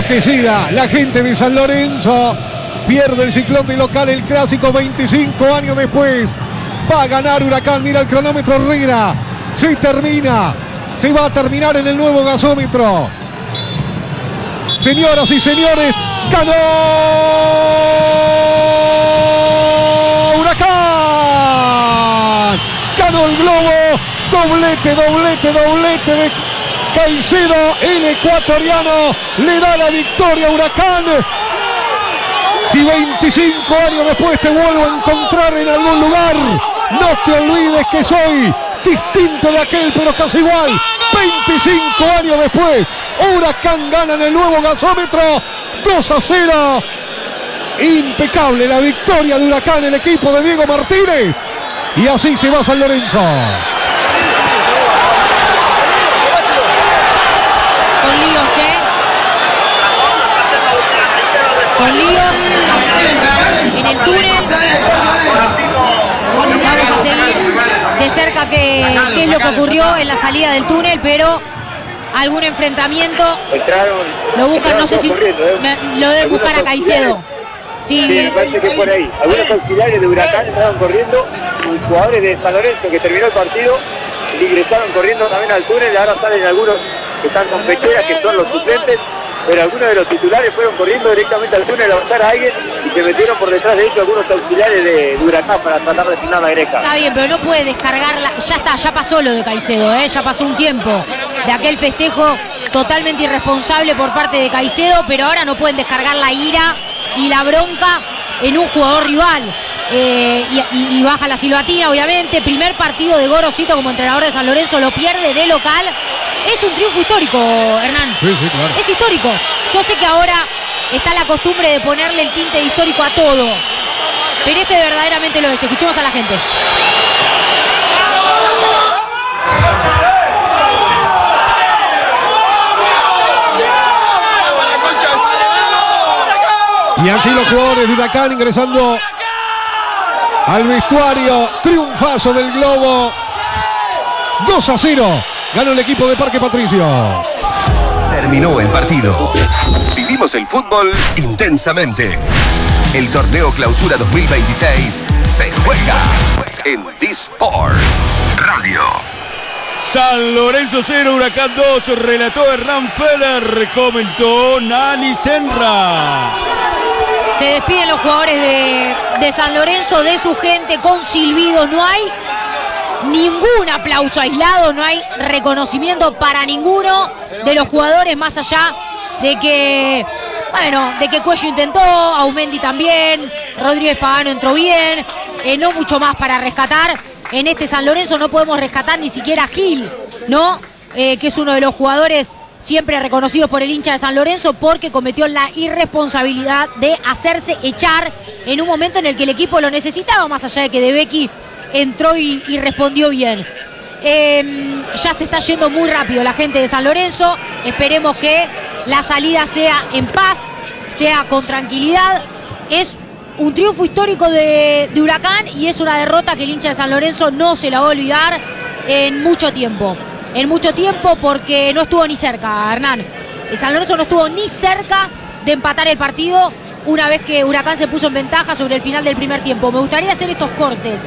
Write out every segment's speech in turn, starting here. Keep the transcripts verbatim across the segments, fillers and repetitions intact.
enloquecida la gente de San Lorenzo. Pierde el Ciclón de local el clásico veinticinco años después. Va a ganar Huracán. Mira el cronómetro Herrera. Se termina. Se va a terminar en el nuevo gasómetro. Señoras y señores, ganó Huracán. Ganó el Globo. Doblete, doblete, doblete de Caicedo. El ecuatoriano le da la victoria a Huracán. Si veinticinco años después te vuelvo a encontrar en algún lugar, no te olvides que soy distinto de aquel, pero casi igual. veinticinco años después, Huracán gana en el nuevo gasómetro dos a cero. Impecable la victoria de Huracán, el equipo de Diego Martínez. Y así se va San Lorenzo. Con líos, ¿eh? Con líos en el túnel. Vamos a seguir de cerca qué, qué es lo que ocurrió en la salida del túnel, pero algún enfrentamiento lo buscan, no sé si me, lo deben buscar a Caicedo. Sí, sí, me parece que por ahí. Algunos auxiliares de Huracán estaban corriendo, los jugadores de San Lorenzo que terminó el partido ingresaron corriendo también al túnel y ahora salen algunos que están con pecheras, que son los suplentes, pero algunos de los titulares fueron corriendo directamente al túnel a buscar a alguien y se metieron por detrás de ellos algunos auxiliares de, de Huracán para tratar de frenar la greca. Está bien, pero no puede descargarla, ya está, ya pasó lo de Caicedo, ¿eh? Ya pasó un tiempo de aquel festejo totalmente irresponsable por parte de Caicedo, pero ahora no pueden descargar la ira y la bronca en un jugador rival. Eh, y, y, y baja la silbatina, obviamente. Primer partido de Gorosito como entrenador de San Lorenzo, lo pierde de local. Es un triunfo histórico, Hernán. Sí, sí, claro. Es histórico. Yo sé que ahora está la costumbre de ponerle el tinte de histórico a todo, pero este verdaderamente lo es. Escuchemos a la gente. Y así los jugadores de Huracán ingresando al vestuario. Triunfazo del Globo. dos a cero. Ganó el equipo de Parque Patricios. Terminó el partido. Vivimos el fútbol intensamente. El torneo Clausura dos mil veintiséis se juega en D-Sports Radio. San Lorenzo cero, Huracán dos, relató Hernán Feller, comentó Nani Senra. Se despiden los jugadores de, de San Lorenzo, de su gente, con silbidos. No hay ningún aplauso aislado, no hay reconocimiento para ninguno de los jugadores, más allá de que, bueno, de que Cuello intentó, Aumendi también, Rodríguez Pagano entró bien, eh, no mucho más para rescatar. En este San Lorenzo no podemos rescatar ni siquiera a Gil, ¿no? Eh, que es uno de los jugadores siempre reconocidos por el hincha de San Lorenzo porque cometió la irresponsabilidad de hacerse echar en un momento en el que el equipo lo necesitaba, más allá de que De Becchi entró y, y respondió bien. Eh, ya se está yendo muy rápido la gente de San Lorenzo. Esperemos que la salida sea en paz, sea con tranquilidad. Es un triunfo histórico de, de Huracán y es una derrota que el hincha de San Lorenzo no se la va a olvidar en mucho tiempo. En mucho tiempo porque no estuvo ni cerca, Hernán. El San Lorenzo no estuvo ni cerca de empatar el partido una vez que Huracán se puso en ventaja sobre el final del primer tiempo. Me gustaría hacer estos cortes.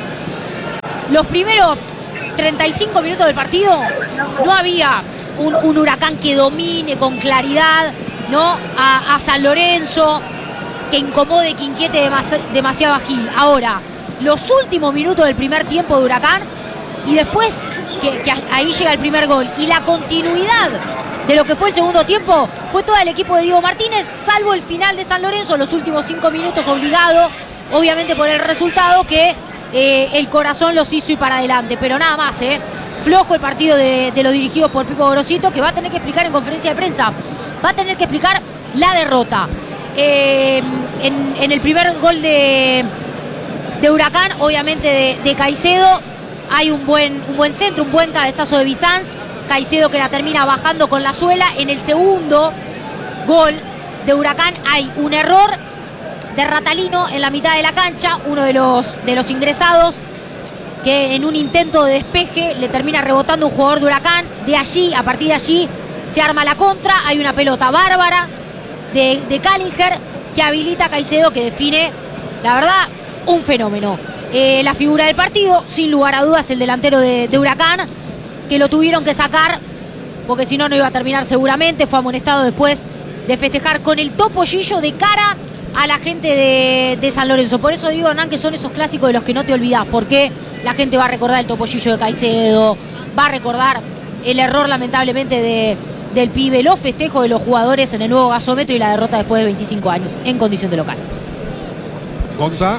Los primeros treinta y cinco minutos del partido no había un, un Huracán que domine con claridad, ¿no? a, a San Lorenzo, que incomode, que inquiete demasi- demasiado a Gil. Ahora, los últimos minutos del primer tiempo de Huracán y después que, que ahí llega el primer gol y la continuidad de lo que fue el segundo tiempo fue todo el equipo de Diego Martínez, salvo el final de San Lorenzo, los últimos cinco minutos obligado, obviamente por el resultado que eh, el corazón los hizo ir para adelante, pero nada más, ¿eh? Flojo el partido de, de los dirigidos por Pipo Gorosito, que va a tener que explicar en conferencia de prensa, va a tener que explicar la derrota. Eh, en, en el primer gol de, de Huracán, obviamente de, de Caicedo, hay un buen, un buen centro, un buen cabezazo de Bizanz, Caicedo que la termina bajando con la suela. En el segundo gol de Huracán hay un error de Ratalino en la mitad de la cancha, uno de los, de los ingresados, que en un intento de despeje le termina rebotando un jugador de Huracán. De allí, a partir de allí, se arma la contra, hay una pelota bárbara de, de Callinger, que habilita a Caicedo, que define, la verdad, un fenómeno. Eh, la figura del partido, sin lugar a dudas, el delantero de, de Huracán, que lo tuvieron que sacar, porque si no, no iba a terminar seguramente. Fue amonestado después de festejar con el topollillo de cara a la gente de, de San Lorenzo. Por eso digo, Hernán, que son esos clásicos de los que no te olvidás, porque la gente va a recordar el topollillo de Caicedo, va a recordar el error lamentablemente de, del pibe, los festejos de los jugadores en el nuevo gasómetro y la derrota después de veinticinco años en condición de local. Gonza.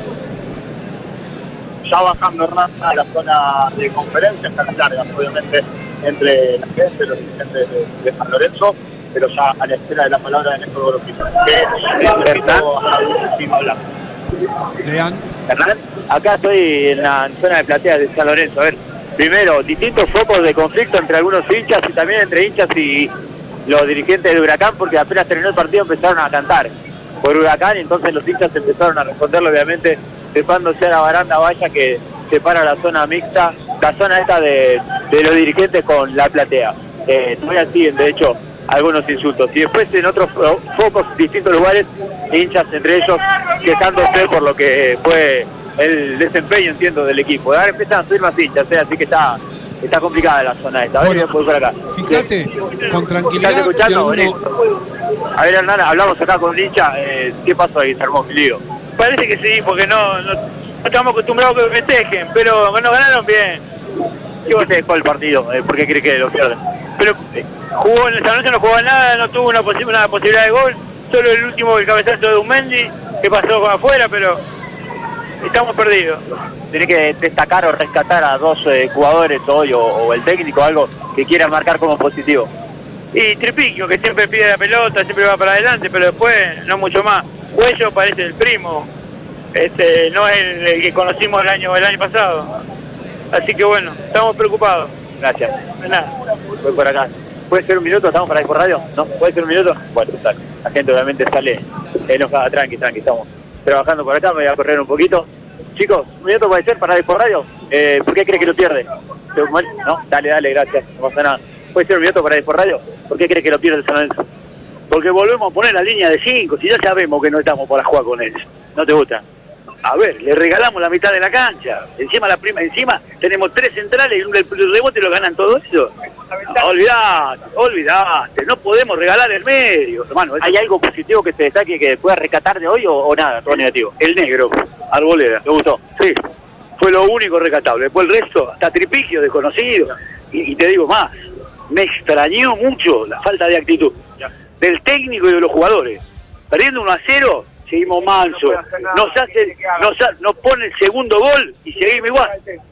Ya bajando Hernán a la zona de conferencia, están las largas obviamente entre la gente, los dirigentes de, de San Lorenzo, pero ya a la espera de la palabra de Néstor Gorosito. Hernán, Lean. Hernán, acá estoy en la zona de platea de San Lorenzo. A ver, primero, distintos focos de conflicto entre algunos hinchas y también entre hinchas y los dirigentes de Huracán, porque apenas terminó el partido empezaron a cantar por Huracán y entonces los hinchas empezaron a responderlo, obviamente trepándose a la baranda valla que separa la zona mixta, la zona esta de, de los dirigentes con la platea. Eh, todavía siguen, de hecho, algunos insultos. Y después en otros focos, distintos lugares, hinchas entre ellos quejándose por lo que fue el desempeño, entiendo, del equipo. Ahora empiezan a subir más hinchas, ¿eh? Así que está, está complicada la zona esta. A ver, Bueno, por acá. Fíjate, Sí. con tranquilidad. ¿Estás escuchando? Si alguno... A ver, Hernán, hablamos acá con un hincha. Eh, ¿Qué pasó ahí? Se armó un lío. Parece que sí, porque no, no, no estamos acostumbrados a que festejen, pero nos ganaron bien. ¿Qué vos te dejó el partido? Eh, ¿Por qué crees que lo pierden? Pero eh, jugó en el San Lorenzo, no jugó nada, no tuvo una, posi una posibilidad de gol, solo el último, el cabezazo de Umendi, que pasó afuera, pero estamos perdidos. ¿Tenés que destacar o rescatar a dos eh, jugadores hoy o, o el técnico, algo que quieras marcar como positivo? Y Tripiquio, que siempre pide la pelota, siempre va para adelante, pero después no mucho más. Cuello parece el primo, este, no es el, el que conocimos el año, el año pasado. Así que bueno, estamos preocupados. Gracias. De nada. Voy por acá. ¿Puede ser un minuto? ¿Estamos para ir por radio? ¿No? ¿Puede ser un minuto? Bueno, sale. La gente obviamente sale enojada. Tranqui, tranqui. Estamos trabajando por acá. Me voy a correr un poquito. Chicos, ¿un minuto puede ser para ir por radio? Eh, ¿Por qué crees que lo pierde? ¿No? Dale, dale, gracias. No pasa nada. ¿Puede ser un minuto para ir por radio? ¿Por qué crees que lo pierde el San Lorenzo? Porque volvemos a poner la línea de cinco, si ya sabemos que no estamos para jugar con ellos. ¿No te gusta? A ver, le regalamos la mitad de la cancha. Encima la prima, encima tenemos tres centrales y un el rebote lo ganan todo eso. No, olvidate, olvidate, no podemos regalar el medio, hermano. ¿Hay algo positivo que te destaque que puedas rescatar de hoy o, o nada, todo negativo? El negro, Arboleda. ¿Te gustó? Sí, fue lo único rescatable. Después el resto, hasta Tripigio, desconocido. Y, y te digo más, me extrañó mucho la falta de actitud del técnico y de los jugadores. Perdiendo uno a cero, seguimos manso. Nos hace, nos, ha, nos pone el segundo gol y seguimos igual.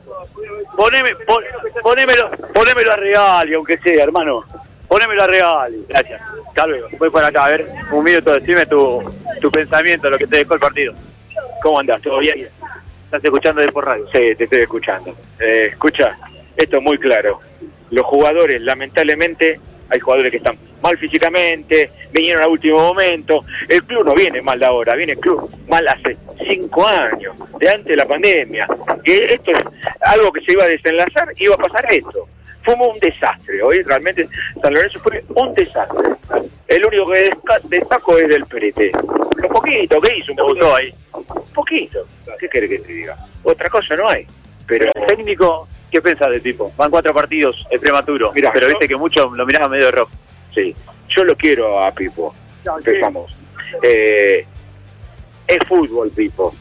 Poneme, pon, ponémelo, ponémelo a Real, aunque sea, hermano. Ponémelo a Real. Gracias. Hasta luego. Voy por acá, a ver, un minuto, decime tu, tu pensamiento, lo que te dejó el partido. ¿Cómo andás? ¿Todo bien? ¿Estás escuchando de por radio? Sí, te estoy escuchando. Eh, escucha, esto es muy claro. Los jugadores, lamentablemente, hay jugadores que están mal físicamente, vinieron a último momento. El club no viene mal de ahora, viene el club mal hace cinco años, de antes de la pandemia. Que esto es algo que se iba a desenlazar, iba a pasar esto. Fue un desastre. Hoy realmente San Lorenzo fue un desastre. El único que destaco es del Perete. Lo poquito que hizo, me gustó ahí. Un poquito. ¿Qué querés que te diga? Otra cosa no hay. Pero el técnico, ¿qué pensás del tipo? Van cuatro partidos, es prematuro. Mirá, pero yo, viste que muchos lo miraban medio de rock. Sí, yo lo quiero a Pipo. Empezamos. Eh, es fútbol, Pipo.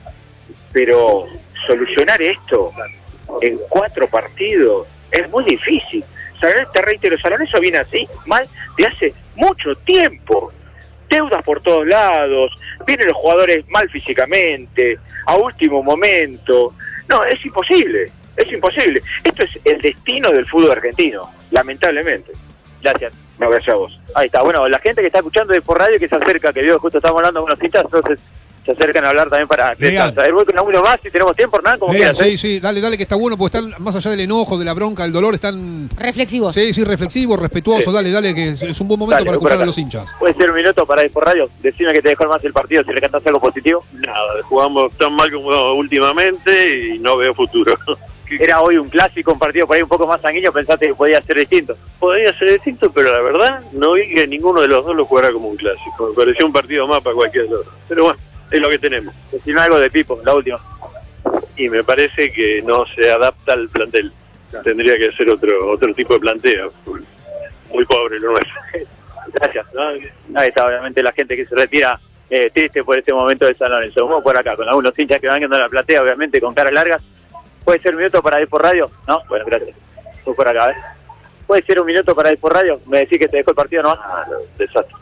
Pero solucionar esto en cuatro partidos es muy difícil. Te reitero, San Lorenzo viene así, mal, de hace mucho tiempo. Deudas por todos lados, vienen los jugadores mal físicamente, a último momento. No, es imposible, es imposible. Esto es el destino del fútbol argentino, lamentablemente. Gracias. No, gracias a vos. Ahí está, bueno, la gente que está escuchando de por radio que se acerca, que vio justo estamos hablando con unos hinchas, entonces se acercan a hablar también para... A ver, voy con uno más si tenemos tiempo, Hernán, como Lean, quieras. Sí, sí, dale, dale, que está bueno, porque están más allá del enojo, de la bronca, del dolor, están... Reflexivos. Sí, sí, reflexivos, respetuosos, Sí. dale, dale, que es, es un buen momento Dale, para voy por escuchar a acá. los hinchas. Puede ser un minuto para ir por radio, decime que te dejó más el partido, si le cantás algo positivo. Nada, jugamos tan mal como últimamente y no veo futuro. Era hoy un clásico, un partido por ahí un poco más sanguíneo, pensaste que podía ser distinto. Podría ser distinto, pero la verdad no vi que ninguno de los dos lo jugara como un clásico. Me pareció un partido más para cualquier otro. Pero bueno, es lo que tenemos. Decime algo de Pipo, la última. Y me parece que no se adapta al plantel. Tendría que ser otro otro tipo de planteo. Muy pobre lo nuestro. Gracias. ¿no? Ahí está, obviamente, la gente que se retira eh, triste por este momento de San Lorenzo. Vamos por acá, con algunos hinchas que van quedando en la platea, obviamente, con caras largas. ¿Puede ser un minuto para ir por radio? No, bueno, gracias. Voy por acá, ¿ves? ¿Puede ser un minuto para ir por radio? Me decís que te dejó el partido, ¿no? Ah, no, desastre.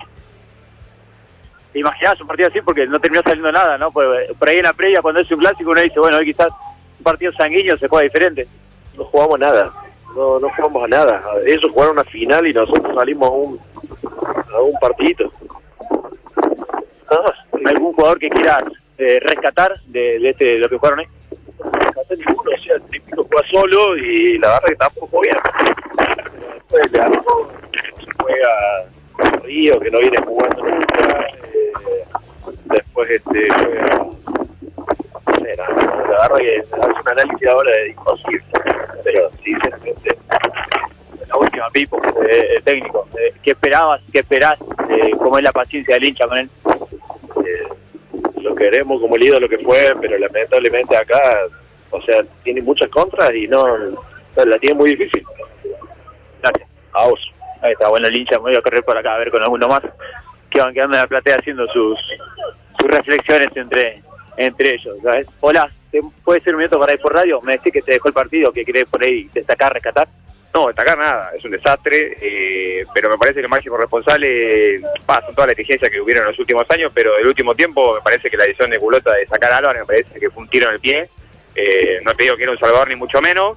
¿Te imaginás un partido así? Porque no terminó saliendo nada, ¿no? Pues, por ahí en la previa, cuando es un clásico, uno dice, bueno, hoy quizás un partido sanguíneo se juega diferente. No jugamos nada. No, no jugamos a nada. Ellos jugaron una final y nosotros salimos a un, a un partidito. Nada más. ¿Algún jugador que quieras eh, rescatar de, de, este, de lo que jugaron ahí? No ninguno, o sea, el típico juega solo y la verdad que tampoco bien. Después le armó, se juega Río, que no viene jugando nunca. Eh, después este juega, no sé, la, la verdad que hace un análisis ahora de imposible. Pero sinceramente, la última, Pipo, eh, el técnico, eh, ¿qué esperabas, qué esperás, eh, cómo es la paciencia del hincha con él? Eh, lo queremos como el ídolo que fue, pero lamentablemente acá, o sea, tiene muchas contras y no, no la tiene muy difícil. Gracias. A vos. Ahí está, bueno el hincha, me voy a correr por acá a ver con alguno más que van quedando en la platea haciendo sus sus reflexiones entre entre ellos, ¿sabes? Hola, ¿puede ser un minuto para ir por radio? Me decís que te dejó el partido, que querés por ahí destacar, rescatar. No, destacar nada, es un desastre, eh, pero me parece que el máximo responsable, bah, son todas las exigencias que hubieron en los últimos años, pero del último tiempo me parece que la decisión de Culota de sacar a Álvarez me parece que fue un tiro en el pie. Eh, no te digo que era un salvador ni mucho menos,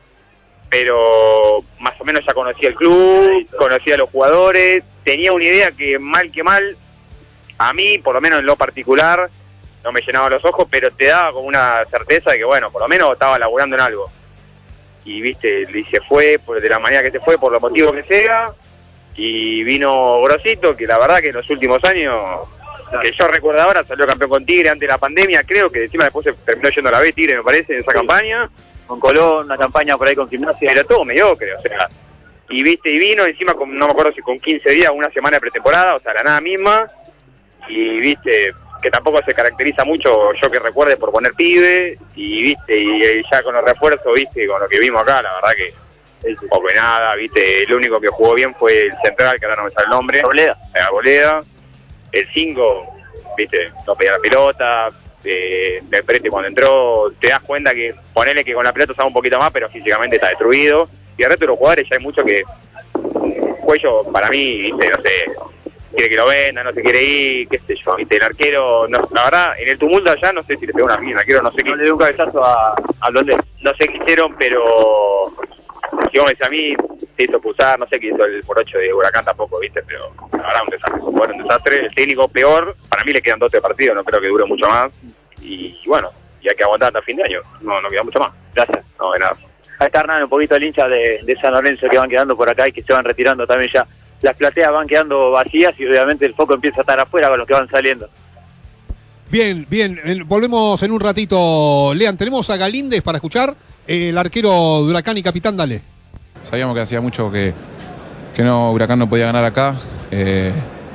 pero más o menos ya conocía el club, conocía a los jugadores, tenía una idea que mal que mal, a mí, por lo menos en lo particular, no me llenaba los ojos, pero te daba como una certeza de que, bueno, por lo menos estaba laburando en algo. Y, viste, y se fue por, de la manera que se fue, por los motivos que sea, y vino Grosito, que la verdad que en los últimos años, que yo recuerdo ahora, salió campeón con Tigre antes de la pandemia, creo que encima después se terminó yendo a la B Tigre, me parece, en esa campaña. Con Colón, una campaña por ahí con Gimnasia. Pero todo mediocre, o sea. Y viste, y vino encima, con, no me acuerdo si con quince días, una semana de pretemporada, o sea, la nada misma. Y viste, que tampoco se caracteriza mucho, yo que recuerde, por poner pibe. Y viste, y, y ya con los refuerzos, viste, con lo que vimos acá, la verdad que poco de nada, viste. El único que jugó bien fue el central, que ahora no me sale el nombre. Arboleda. Arboleda. El cinco, viste, no pedía la pelota. Eh, de frente cuando entró te das cuenta que ponele que con la pelota sabe un poquito más, pero físicamente está destruido. Y el resto de los jugadores ya hay mucho que Cuello para mí, viste, no sé, quiere que lo venda, no se quiere ir, qué sé yo, viste, el arquero, no, la verdad, en el tumulto allá no sé si le pegó una mina, el arquero no sé qué. No le dio un cabezazo a, a Blondel. No sé qué hicieron, pero si vos me decís a mí, se hizo pulsar, no sé qué hizo el morocho de Huracán tampoco, viste, pero la verdad un desastre, bueno, un desastre. El técnico peor, para mí le quedan doce partidos, no creo que dure mucho más. Y bueno, y hay que aguantar hasta fin de año, no, no queda mucho más. Gracias. No, de nada. Ahí está Hernán, un poquito el hincha de, de San Lorenzo que van quedando por acá y que se van retirando también ya. Las plateas van quedando vacías y obviamente el foco empieza a estar afuera con los que van saliendo. Bien, bien, volvemos en un ratito. Lean, tenemos a Galíndez para escuchar, el arquero de Huracán y capitán, dale. Sabíamos que hacía mucho que, que no, Huracán no podía ganar acá. Eh,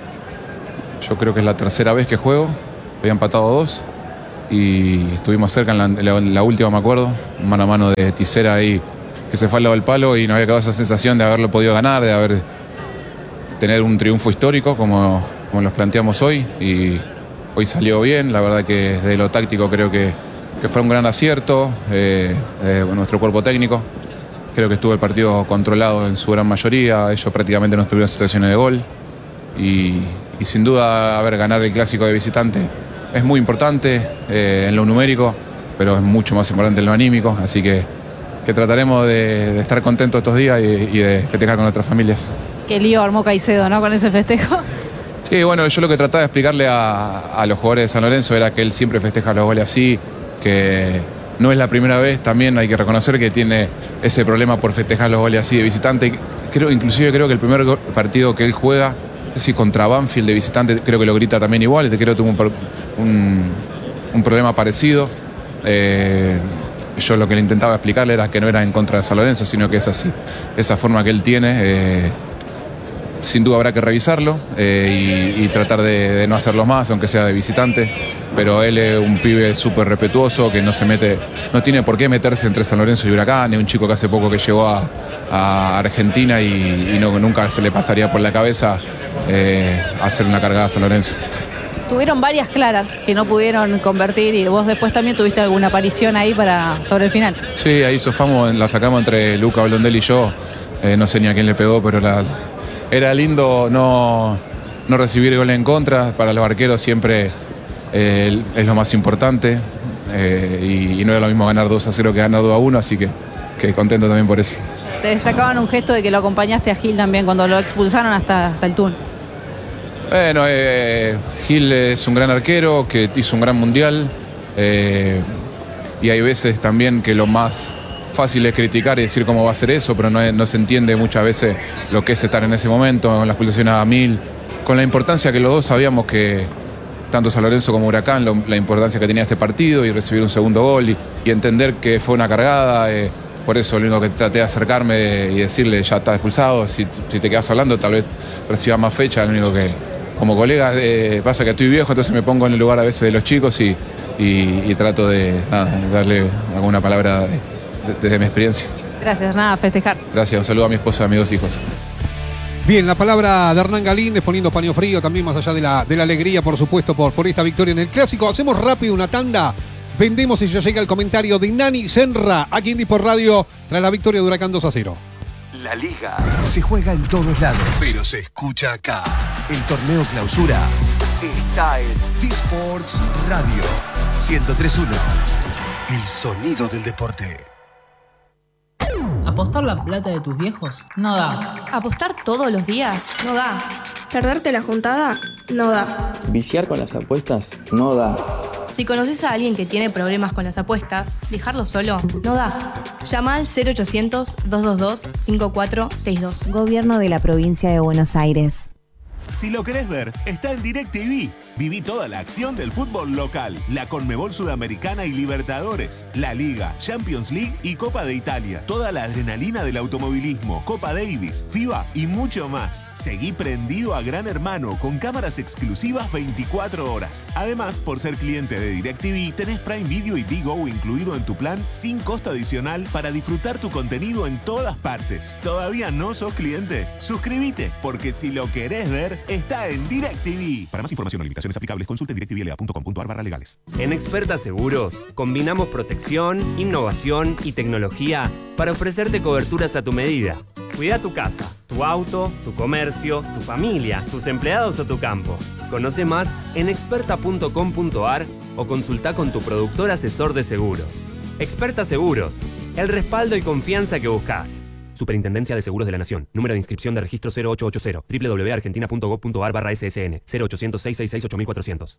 yo creo que es la tercera vez que juego, había empatado dos. Y estuvimos cerca en la, la, la última, me acuerdo, mano a mano de Tisera ahí, que se fue al lado del palo y nos había quedado esa sensación de haberlo podido ganar, de haber tener un triunfo histórico como, como los planteamos hoy, y hoy salió bien. La verdad que desde lo táctico creo que, que fue un gran acierto eh, de nuestro cuerpo técnico. Creo que estuvo el partido controlado en su gran mayoría, ellos prácticamente no tuvieron situaciones de gol y, y sin duda, a ver, ganar el clásico de visitante es muy importante eh, en lo numérico, pero es mucho más importante en lo anímico, así que, que trataremos de, de estar contentos estos días y, y de festejar con nuestras familias. Qué lío armó Caicedo, ¿no?, con ese festejo. Sí, bueno, yo lo que trataba de explicarle a, a los jugadores de San Lorenzo era que él siempre festeja los goles así, que no es la primera vez, también hay que reconocer que tiene ese problema por festejar los goles así de visitante. Creo, inclusive creo que el primer partido que él juega, sí, contra Banfield de visitante, creo que lo grita también igual, creo que tuvo un, un, un problema parecido. Eh, yo lo que le intentaba explicarle era que no era en contra de San Lorenzo, sino que es así. Esa forma que él tiene, eh, sin duda habrá que revisarlo eh, y, y tratar de, de no hacerlo más, aunque sea de visitante. Pero él es un pibe súper respetuoso, que no se mete, no tiene por qué meterse entre San Lorenzo y Huracán. Es un chico que hace poco que llegó a, a Argentina y, y no, nunca se le pasaría por la cabeza eh, hacer una cargada a San Lorenzo. Tuvieron varias claras que no pudieron convertir y vos después también tuviste alguna aparición ahí para sobre el final. Sí, ahí sofamos, la sacamos entre Luca Blondelli y yo. Eh, no sé ni a quién le pegó, pero la, era lindo no, no recibir gol en contra. Para los arqueros siempre eh, es lo más importante. Eh, y, y no era lo mismo ganar dos a cero que ganar dos a uno, así que, que contento también por eso. Te destacaban un gesto de que lo acompañaste a Gil también cuando lo expulsaron hasta, hasta el Tun. Bueno, eh, Gil es un gran arquero que hizo un gran mundial eh, y hay veces también que lo más fácil es criticar y decir cómo va a ser eso, pero no, es, no se entiende muchas veces lo que es estar en ese momento, con la expulsación a mil, con la importancia que los dos sabíamos que tanto San Lorenzo como Huracán, lo, la importancia que tenía este partido y recibir un segundo gol y, y entender que fue una cargada. Eh, por eso lo único que traté de acercarme y decirle ya está expulsado, si, si te quedas hablando tal vez reciba más fecha, lo único que... Como colega, eh, pasa que estoy viejo, entonces me pongo en el lugar a veces de los chicos y, y, y trato de nada, darle alguna palabra desde de, de mi experiencia. Gracias, nada, festejar. Gracias, un saludo a mi esposa y a mis dos hijos. Bien, la palabra de Hernán Galíndez poniendo paño frío también, más allá de la, de la alegría, por supuesto, por, por esta victoria en el Clásico. Hacemos rápido una tanda, vendemos y ya llega el comentario de Nani Senra, aquí en Disport Radio, tras la victoria de Huracán dos a cero. La Liga se juega en todos lados, pero se escucha acá. El torneo clausura está en Disports Radio ciento tres punto uno. El sonido del deporte. ¿Apostar la plata de tus viejos? No da. ¿Apostar todos los días? No da. ¿Perderte la juntada? No da. ¿Viciar con las apuestas? No da. Si conoces a alguien que tiene problemas con las apuestas, dejarlo solo no da. Llama al cero ochocientos, doscientos veintidós, cincuenta y cuatro sesenta y dos. Gobierno de la Provincia de Buenos Aires. Si lo querés ver, está en DirecTV. Viví toda la acción del fútbol local, la Conmebol Sudamericana y Libertadores, la Liga, Champions League y Copa de Italia. Toda la adrenalina del automovilismo, Copa Davis, FIBA y mucho más. Seguí prendido a Gran Hermano con cámaras exclusivas veinticuatro horas. Además, por ser cliente de DirecTV, tenés Prime Video y Digo incluido en tu plan sin costo adicional para disfrutar tu contenido en todas partes. ¿Todavía no sos cliente? Suscríbete, porque si lo querés ver, está en DirecTV. Para más información o limitaciones aplicables, consulte directvla punto com punto ar barra legales. En Experta Seguros, combinamos protección, innovación y tecnología para ofrecerte coberturas a tu medida. Cuida tu casa, tu auto, tu comercio, tu familia, tus empleados o tu campo. Conoce más en experta punto com punto ar o consulta con tu productor asesor de seguros. Experta Seguros, el respaldo y confianza que buscas. Superintendencia de Seguros de la Nación. Número de inscripción de registro cero ocho ocho cero. doble u doble u doble u punto argentina punto gov punto ar barra ese ese ene. cero ochocientos, seiscientos sesenta y seis, ocho mil cuatrocientos.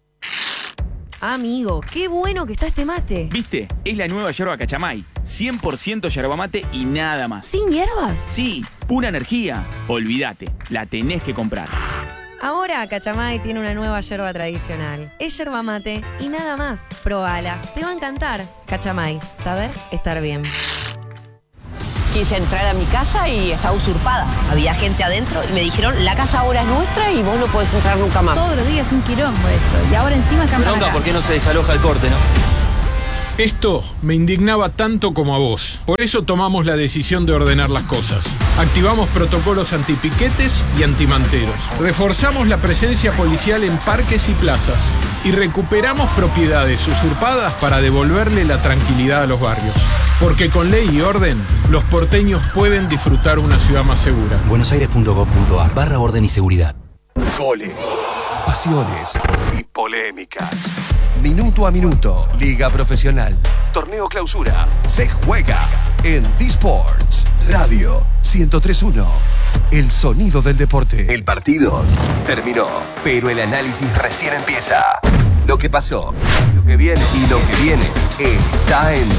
Amigo, qué bueno que está este mate. ¿Viste? Es la nueva yerba Cachamay. cien por ciento yerba mate y nada más. ¿Sin hierbas? Sí, pura energía. Olvídate, la tenés que comprar. Ahora Cachamay tiene una nueva yerba tradicional. Es yerba mate y nada más. Probala, te va a encantar. Cachamay, saber estar bien. Quise entrar a mi casa y estaba usurpada. Había gente adentro y me dijeron, la casa ahora es nuestra y vos no podés entrar nunca más. Todos los días es un quilombo esto. Y ahora encima cambian. Bronca, ¿por qué no se desaloja el corte, no? Esto me indignaba tanto como a vos. Por eso tomamos la decisión de ordenar las cosas. Activamos protocolos antipiquetes y antimanteros. Reforzamos la presencia policial en parques y plazas. Y recuperamos propiedades usurpadas para devolverle la tranquilidad a los barrios. Porque con ley y orden, los porteños pueden disfrutar una ciudad más segura. buenos aires punto gov punto ar barra orden y seguridad. Goles, pasiones y polémicas. Minuto a minuto, Liga Profesional, Torneo Clausura, se juega en Disports Radio ciento tres punto uno. El sonido del deporte. El partido terminó, pero el análisis recién empieza. Lo que pasó, lo que viene y lo que viene está en